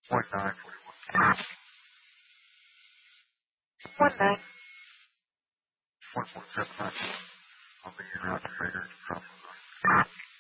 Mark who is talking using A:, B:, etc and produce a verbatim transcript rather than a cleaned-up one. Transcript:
A: One nine forty one.
B: One nine.
A: One point seven nine. I'll be your operator.